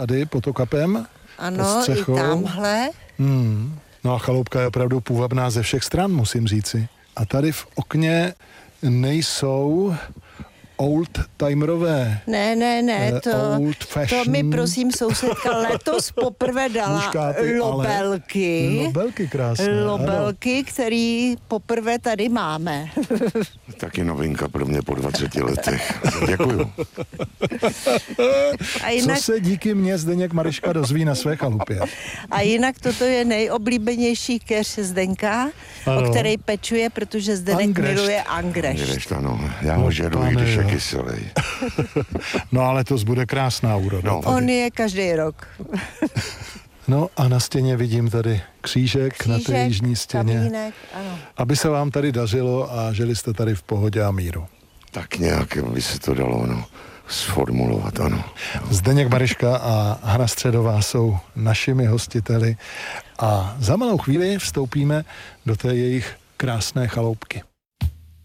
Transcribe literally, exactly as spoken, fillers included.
Tady pod Okapem. Ano, i tamhle. Hmm. No a chaloupka je opravdu půvabná ze všech stran, musím říci. A tady v okně nejsou old-timerové. Ne, ne, ne, to, to mi prosím sousedka letos poprvé dala Muškáty, lobelky. Lobelky krásné. Lobelky, ano. Který poprvé tady máme. Taky novinka pro mě po dvaceti letech. Děkuju. A jinak... Co se díky mně Zdeněk Maryška dozví na své chalupě? A jinak toto je nejoblíbenější keř Zdenka, ano. O který pečuje, protože Zdeněk Angrešt. miluje angrešt. Angrešt, ano. Já ho žeru, i když je kyselej. No ale to bude krásná úroda. No. On je každý rok. No a na stěně vidím tady křížek, křížek na té jižní stěně. Kamínek, ano. Aby se vám tady dařilo a žili jste tady v pohodě a míru. Tak nějak by se to dalo, no, sformulovat, ano. Zdeněk Maryška a Hana Středová jsou našimi hostiteli a za malou chvíli vstoupíme do té jejich krásné chaloupky.